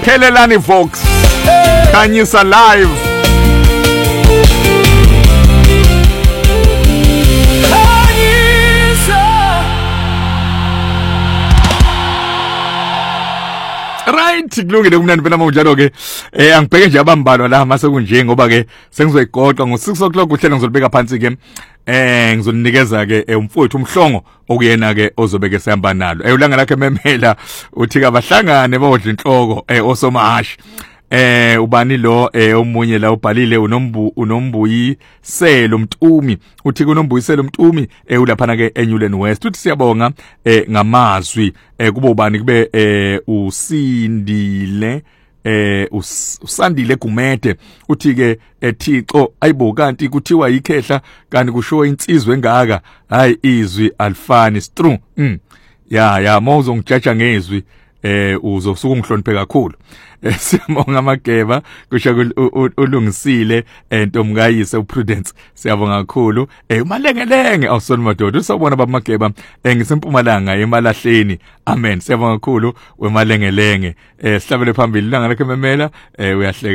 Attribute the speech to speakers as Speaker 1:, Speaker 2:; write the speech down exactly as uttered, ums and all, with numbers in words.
Speaker 1: Kelelani folks, Khanyisa live. Right, kulungile kumnandi phela mawunjalo ke eh angibheke nje abambalwa la mase kunje ngoba ke sengizoyigoqa ngo six o'clock uhlelo ngizolibeka phansi ke eh ngizoninikeza ke umfowethu umhlongo okuyena ke ozobeke sihamba nalo eh ulanga lakhe memela uthi kabahlangane bawodla inhloko eh osomahashi eh ubani lo eh omunye la ubhalile unombu unombuyiselo Mtumi uthi kunombuyiselo Mtumi eh ulaphana ke eNewland West uthi siyabonga eh ngamazwi eh kuba ubani kube eh usindile eh usandile Gumede uthi ke eThixo ayibo kanti kuthiwa yikhehla kanti kusho insizwe engaka hayi izwi alifani stru mm ya ya mozo ngijaja ngezwi eh uzosuka ungihloniphe kakhulu siyabonga Mageba kusho ulungisile entomkayise uPrudence siyabonga kakhulu eh umalengelenge awusona madoda usabona baba Mageba ngisempumalanga emalahleni amen siyabonga kakhulu wemalengelenge eh sihlabele phambili langa lakhe memela eh uyahle